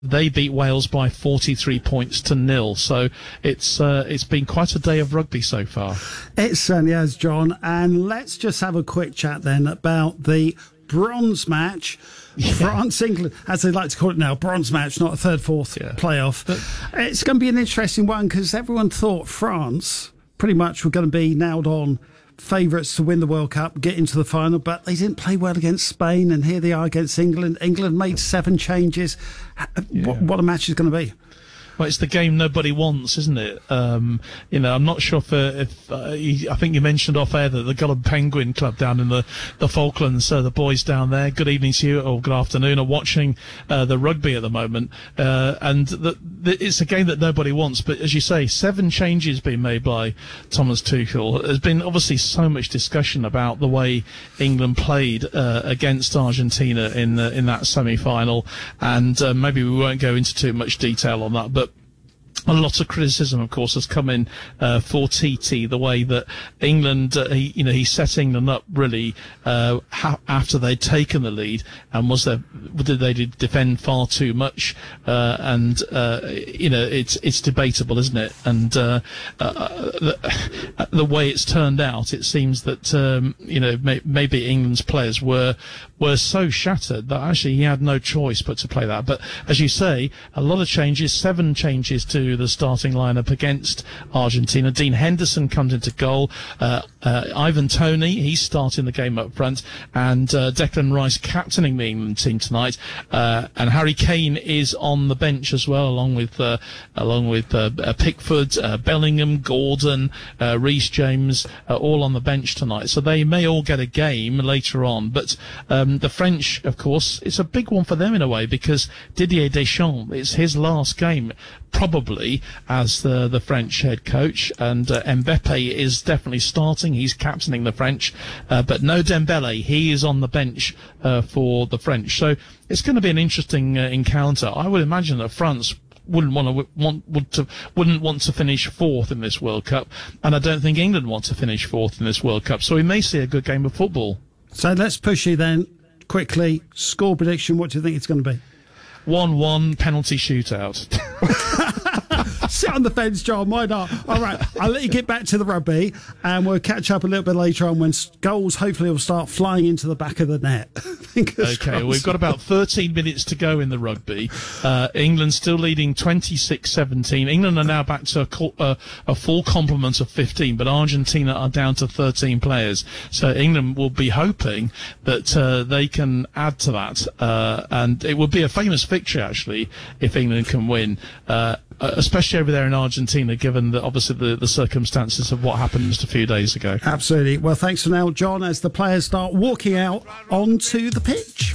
They beat Wales by 43 points to 0. So it's been quite a day of rugby so far. It certainly has, John. And let's just have a quick chat then about the bronze match. Yeah. France-England, as they like to call it now, bronze match, not a third-fourth playoff. It's going to be an interesting one because everyone thought France pretty much were going to be nailed on favourites to win the World Cup, get into the final, but they didn't play well against Spain, and here they are against England. England made 7 changes. What a match is going to be. Well, it's the game nobody wants, isn't it? I'm not sure if I think you mentioned off air that the Goulburn Penguin Club down in the Falklands, the boys down there, good evening to you, or good afternoon, are watching the rugby at the moment. And it's a game that nobody wants. But as you say, 7 changes being made by Thomas Tuchel. There's been obviously so much discussion about the way England played against Argentina in that semi-final. And maybe we won't go into too much detail on that, but a lot of criticism, of course, has come in for TT, the way that England, he set England up really after they'd taken the lead, and did they defend far too much? It's debatable, isn't it? And the way it's turned out, it seems that maybe England's players were so shattered that actually he had no choice but to play that. But as you say, a lot of changes, 7 changes to the starting lineup against Argentina. Dean Henderson comes into goal. Ivan Toney, he's starting the game up front, and Declan Rice captaining the England team tonight. And Harry Kane is on the bench as well, along with Pickford, Bellingham, Gordon, Reece James, all on the bench tonight. So they may all get a game later on. But the French, of course, it's a big one for them in a way, because Didier Deschamps, it's his last game probably as the French head coach, and Mbappe is definitely starting. He's captaining the French, but no Dembele. He is on the bench for the French. So it's going to be an interesting encounter. I would imagine that France wouldn't want to finish 4th in this World Cup, and I don't think England want to finish 4th in this World Cup. So we may see a good game of football. So let's push you then quickly. Score prediction. What do you think it's going to be? 1-1 penalty shootout. Sit on the fence, John. Why not? All right, I'll let you get back to the rugby, and we'll catch up a little bit later on when goals hopefully will start flying into the back of the net. Okay, we've got about 13 minutes to go in the rugby. England still leading 26-17. England are now back to a full complement of 15, but Argentina are down to 13 players. So England will be hoping that they can add to that, and it would be a famous victory, actually, if England can win. Especially over there in Argentina, given that obviously the circumstances of what happened just a few days ago. Absolutely. Well, thanks for now, John, as the players start walking out onto the pitch.